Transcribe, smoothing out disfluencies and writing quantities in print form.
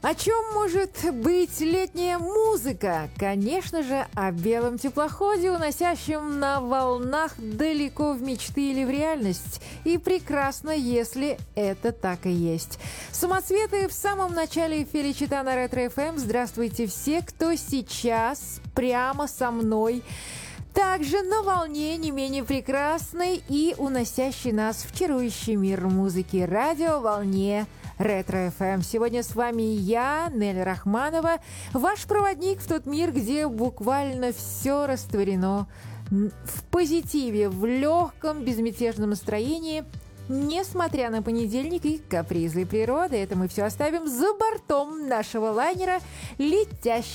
О чем может быть летняя музыка? Конечно же, о белом теплоходе, уносящем на волнах далеко в мечты или в реальность. И прекрасно, если это так и есть. Самоцветы в самом начале эфира «Чита» на Ретро-ФМ. Здравствуйте все, кто сейчас прямо со мной. Также на волне не менее прекрасной и уносящей нас в чарующий мир музыки радиоволне Ретро-ФМ. Сегодня с вами я, Нелли Рахманова, ваш проводник в тот мир, где буквально все растворено в позитиве, в легком, безмятежном настроении, несмотря на понедельник и капризы природы. Это мы все оставим за бортом нашего лайнера, летящего